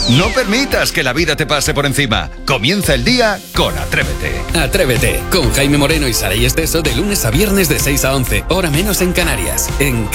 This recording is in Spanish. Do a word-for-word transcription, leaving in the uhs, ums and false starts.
No permitas que la vida te pase por encima. Comienza el día con Atrévete. Atrévete, con Jaime Moreno y Saray Esteso de lunes a viernes de seis a once, hora menos en Canarias. En